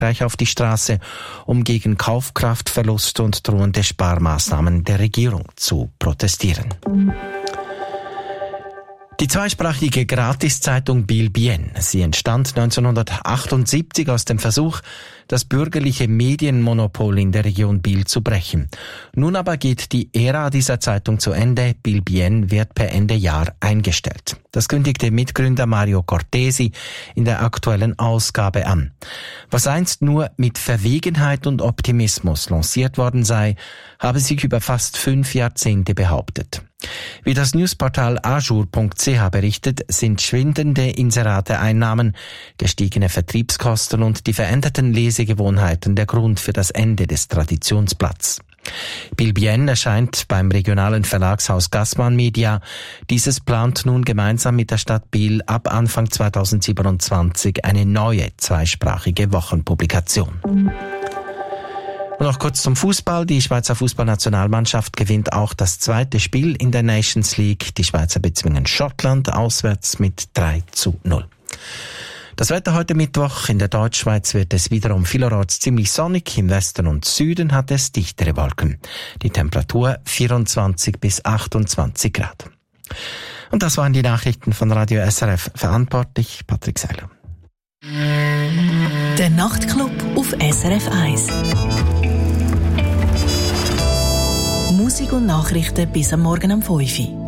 auf die Straße, um gegen Kaufkraftverlust und drohende Sparmaßnahmen der Regierung zu protestieren. Die zweisprachige Gratiszeitung Biel Bien. Sie entstand 1978 aus dem Versuch, das bürgerliche Medienmonopol in der Region Biel zu brechen. Nun aber geht die Ära dieser Zeitung zu Ende. Biel Bien wird per Ende Jahr eingestellt. Das kündigte Mitgründer Mario Cortesi in der aktuellen Ausgabe an. Was einst nur mit Verwegenheit und Optimismus lanciert worden sei, habe sich über fast 5 Jahrzehnte behauptet. Wie das Newsportal ajour.ch berichtet, sind schwindende Inserate-Einnahmen, gestiegene Vertriebskosten und die veränderten Lesegewohnheiten der Grund für das Ende des Traditionsblatts. Biel Bien erscheint beim regionalen Verlagshaus Gassmann Media. Dieses plant nun gemeinsam mit der Stadt Biel ab Anfang 2027 eine neue zweisprachige Wochenpublikation. Und noch kurz zum Fußball. Die Schweizer Fußballnationalmannschaft gewinnt auch das zweite Spiel in der Nations League. Die Schweizer bezwingen Schottland auswärts mit 3:0. Das Wetter heute Mittwoch. In der Deutschschweiz wird es wiederum vielerorts ziemlich sonnig. Im Westen und Süden hat es dichtere Wolken. Die Temperatur 24 bis 28 Grad. Und das waren die Nachrichten von Radio SRF. Verantwortlich Patrick Seiler. Der Nachtclub auf SRF 1. Musik und Nachrichten bis am Morgen um 5 Uhr.